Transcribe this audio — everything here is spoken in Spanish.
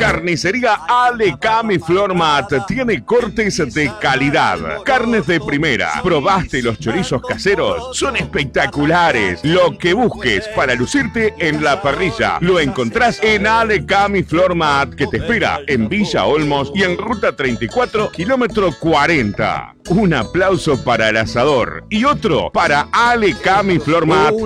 Carnicería Alecami Flormat tiene cortes de calidad. Carnes de primera. ¿Probaste los chorizos caseros? Son espectaculares. Lo que busques para lucirte en la parrilla lo encontrás en Alecami Flormat, que te espera en Villa Olmos y en Ruta 34, kilómetro 40. Un aplauso para el asador y otro para Alecami Flormat.